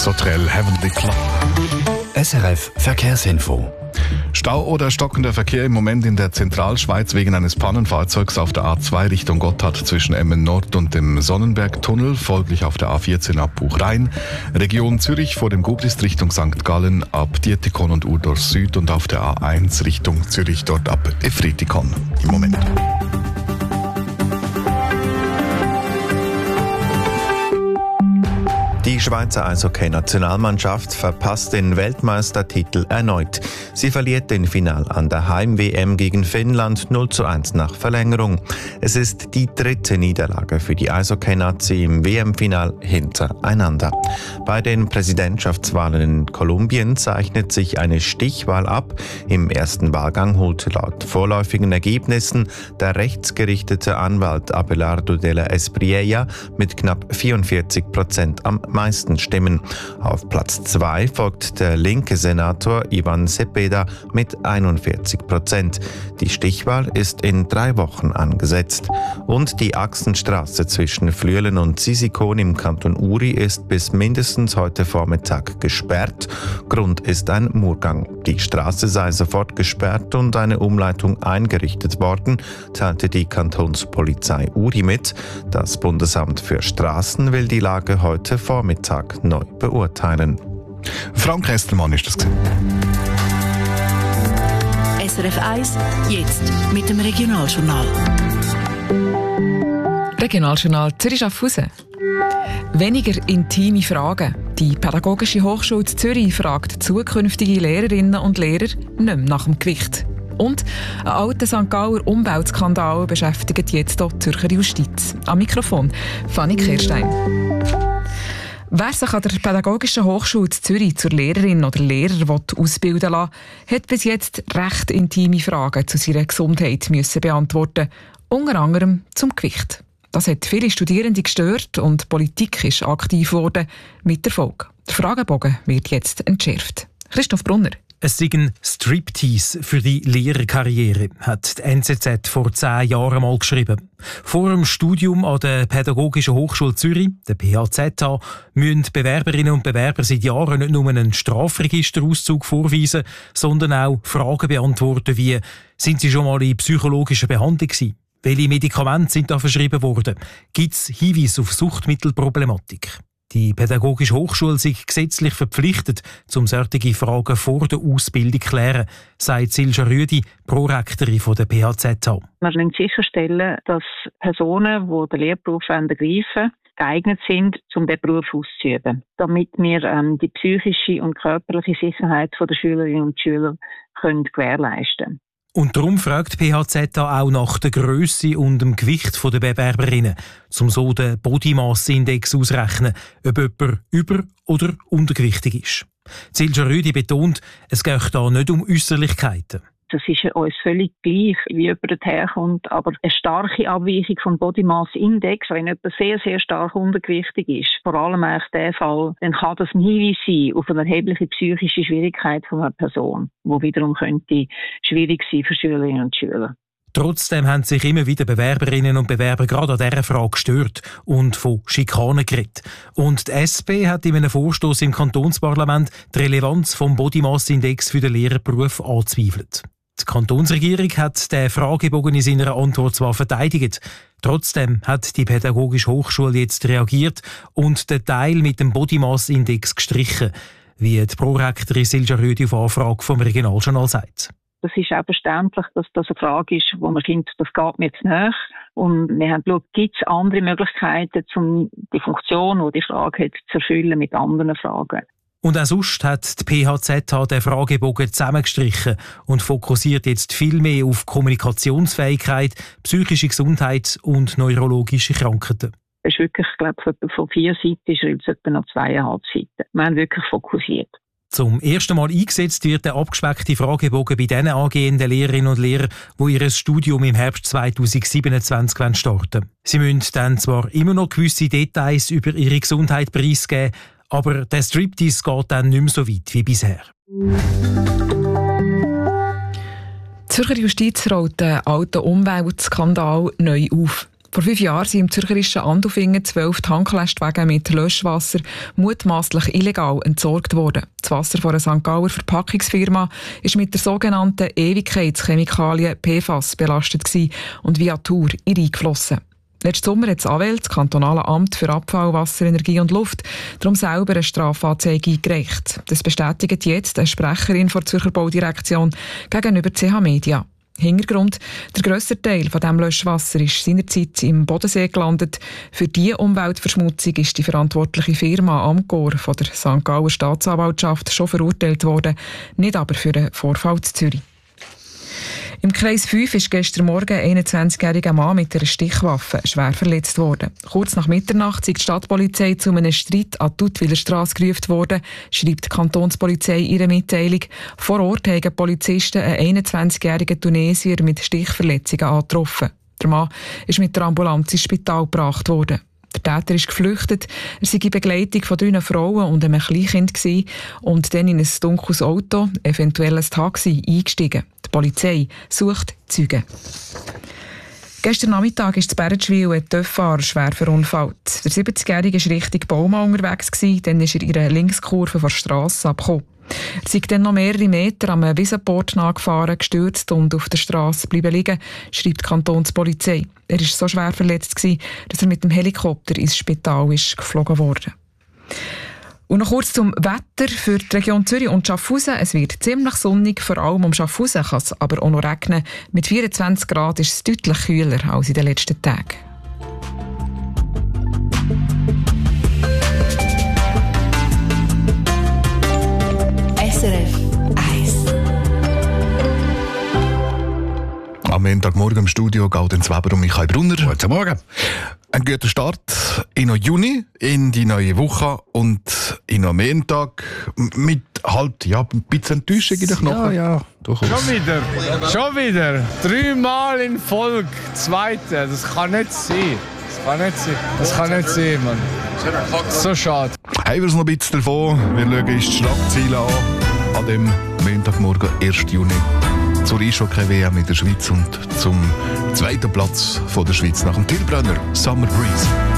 Sotrel Heavenly Club. SRF Verkehrsinfo. Stau oder stockender Verkehr im Moment in der Zentralschweiz wegen eines Pannenfahrzeugs auf der A2 Richtung Gotthard zwischen Emmen Nord und dem Sonnenbergtunnel, folglich auf der A14 ab Buchrhein, Region Zürich vor dem Gubrist Richtung St. Gallen ab Dietikon und Urdorf Süd und auf der A1 Richtung Zürich dort ab Efretikon im Moment. Die Schweizer Eishockey-Nationalmannschaft verpasst den Weltmeistertitel erneut. Sie verliert den Final an der Heim-WM gegen Finnland 0:1 nach Verlängerung. Es ist die dritte Niederlage für die Eishockey-Nazi im WM-Final hintereinander. Bei den Präsidentschaftswahlen in Kolumbien zeichnet sich eine Stichwahl ab. Im ersten Wahlgang holt laut vorläufigen Ergebnissen der rechtsgerichtete Anwalt Abelardo de la Espriella mit knapp 44% am meisten Stimmen. Auf Platz 2 folgt der linke Senator Ivan Cepeda mit 41%. Die Stichwahl ist in 3 Wochen angesetzt. Und die Achsenstraße zwischen Flüelen und Sisikon im Kanton Uri ist bis mindestens heute Vormittag gesperrt. Grund ist ein Murgang. Die Straße sei sofort gesperrt und eine Umleitung eingerichtet worden, teilte die Kantonspolizei Uri mit. Das Bundesamt für Straßen will die Lage heute Vormittag neu beurteilen. Frank Estelmann ist das. SRF 1, jetzt mit dem Regionaljournal. Regionaljournal Zürich-Schaffhausen. Weniger intime Fragen. Die Pädagogische Hochschule Zürich fragt zukünftige Lehrerinnen und Lehrer nicht mehr nach dem Gewicht. Und ein alter St. Gauer Umweltskandal beschäftigt jetzt auch die Zürcher Justiz. Am Mikrofon Fanny Kirstein. Wer sich an der Pädagogischen Hochschule Zürich zur Lehrerin oder Lehrer ausbilden lassen will, hat bis jetzt recht intime Fragen zu seiner Gesundheit müssen beantworten, unter anderem zum Gewicht. Das hat viele Studierende gestört und die Politik ist aktiv geworden, mit Erfolg. Der Fragebogen wird jetzt entschärft. Christoph Brunner. Es sei ein Striptease für die Lehrerkarriere, hat die NZZ vor 10 Jahren mal geschrieben. Vor dem Studium an der Pädagogischen Hochschule Zürich, der PHZH, müssen Bewerberinnen und Bewerber seit Jahren nicht nur einen Strafregisterauszug vorweisen, sondern auch Fragen beantworten wie: Sind Sie schon mal in psychologischer Behandlung gewesen? Welche Medikamente sind da verschrieben worden? Gibt es Hinweise auf Suchtmittelproblematik? Die Pädagogische Hochschule sei gesetzlich verpflichtet, um solche Fragen vor der Ausbildung zu klären, sagt Silja Rüdi, Prorektorin der PHZH. Wir müssen sicherstellen, dass Personen, die den Lehrberuf ergreifen, geeignet sind, um diesen Beruf auszuüben, damit wir die psychische und körperliche Sicherheit der Schülerinnen und Schüler gewährleisten können. Und darum fragt die PHZH auch nach der Grösse und dem Gewicht der Bewerberinnen, um so den Body Mass Index auszurechnen, ob jemand über- oder untergewichtig ist. Silja Rüdi betont, es gehe da nicht um Äusserlichkeiten. Es ist uns völlig gleich, wie jemand herkommt, aber eine starke Abweichung vom Body Mass Index, wenn jemand sehr, sehr stark untergewichtig ist, vor allem eigentlich der Fall, dann kann das ein Hinweis sein auf eine erhebliche psychische Schwierigkeit von einer Person, die wiederum könnte schwierig sein für Schülerinnen und Schüler. Trotzdem haben sich immer wieder Bewerberinnen und Bewerber gerade an dieser Frage gestört und von Schikanen geredet. Und die SP hat in einem Vorstoss im Kantonsparlament die Relevanz vom Body Mass Index für den Lehrerberuf angezweifelt. Die Kantonsregierung hat den Fragebogen in seiner Antwort zwar verteidigt, trotzdem hat die Pädagogische Hochschule jetzt reagiert und den Teil mit dem Body Mass Index gestrichen, wie die Prorektorin Silja Rüdi auf Anfrage vom Regionaljournal sagt. Es ist auch verständlich, dass das eine Frage ist, wo man findet, das geht mir zu nahe. Und wir haben geschaut, gibt es andere Möglichkeiten, um die Funktion, die die Frage hat, zu erfüllen mit anderen Fragen. Und auch sonst hat die PHZH den Fragebogen zusammengestrichen und fokussiert jetzt viel mehr auf Kommunikationsfähigkeit, psychische Gesundheit und neurologische Krankheiten. Es ist wirklich, ich glaube, von 4 Seiten schreibt es etwa noch 2,5 Seiten. Wir haben wirklich fokussiert. Zum ersten Mal eingesetzt wird der abgespeckte Fragebogen bei den angehenden Lehrerinnen und Lehrern, die ihr Studium im Herbst 2027 starten. Sie müssen dann zwar immer noch gewisse Details über ihre Gesundheit preisgeben, aber der Striptease geht dann nicht mehr so weit wie bisher. Die Zürcher Justiz rollt den alten Umweltskandal neu auf. Vor 5 Jahren sind im zürcherischen Andufingen 12 Tanklastwagen mit Löschwasser mutmaßlich illegal entsorgt worden. Das Wasser von einer St. Gauer Verpackungsfirma ist mit der sogenannten Ewigkeitschemikalien PFAS belastet gewesen und via Tour in Rhein geflossen. Letzten Sommer hat das AWEL, das kantonale Amt für Abfall, Wasser, Energie und Luft, darum selber eine Strafanzeige eingereicht. Das bestätigt jetzt eine Sprecherin der Zürcher Baudirektion gegenüber CH Media. Hintergrund: der grösste Teil von diesem Löschwasser ist seinerzeit im Bodensee gelandet. Für diese Umweltverschmutzung ist die verantwortliche Firma Amcor von der St. Gauer Staatsanwaltschaft schon verurteilt worden, nicht aber für den Vorfall in Zürich. Im Kreis 5 ist gestern Morgen ein 21-jähriger Mann mit einer Stichwaffe schwer verletzt worden. Kurz nach Mitternacht ist die Stadtpolizei zu einem Streit an die Duttwilerstrasse gerufen worden, schreibt die Kantonspolizei in ihrer Mitteilung. Vor Ort haben Polizisten einen 21-jährigen Tunesier mit Stichverletzungen angetroffen. Der Mann ist mit der Ambulanz ins Spital gebracht worden. Der Täter ist geflüchtet. Er sei in Begleitung von 3 Frauen und einem Kleinkind gewesen und dann in ein dunkles Auto, eventuell ein Taxi, eingestiegen. Die Polizei sucht Zeugen. Gestern Nachmittag ist in Bärenschwil ein TÜV-Fahrer schwer verunfallt. Der 70-Jährige war Richtung Bauma unterwegs, dann ist er in einer Linkskurve von der Strasse abgekommen. Er sei dann noch mehrere Meter am Wiesenport nachgefahren, gestürzt und auf der Strasse bleiben liegen, schreibt die Kantonspolizei. Er war so schwer verletzt, dass er mit dem Helikopter ins Spital ist geflogen wurde. Und noch kurz zum Wetter für die Region Zürich und Schaffhausen. Es wird ziemlich sonnig, vor allem um Schaffhausen kann es aber auch noch regnen. Mit 24 Grad ist es deutlich kühler als in den letzten Tagen. SRF 1. Am Montagmorgen im Studio Gaudenz Weber und Michael Brunner. Guten Morgen. Ein guter Start in den Juni, in die neue Woche und in den Montag mit halt ein bisschen Enttäuschung in den Knochen. Ja, durchaus. Schon wieder. 3 Mal in Folge. Zweite. Das kann nicht sein. Das kann nicht sein, Mann. So schade. Haben wir es noch ein bisschen davon. Wir schauen uns die Schlagzeilen an dem Montagmorgen, 1. Juni. Zur Eishockey-WM in der Schweiz und zum 2. Platz von der Schweiz nach dem Tilbrenner Summer Breeze.